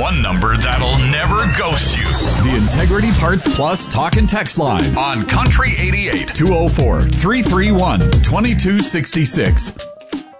one number that'll never ghost you. The Integrity Parts Plus talk and text line on Country 88. 204-331-2266.